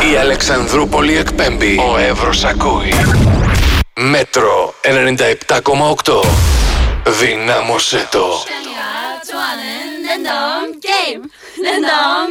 Η Αλεξανδρούπολη εκπέμπει. Ο Εύρος ακούει. Μέτρο 97,8. Δυνάμωσέ το. 좋아하는 랜덤 게임. 랜덤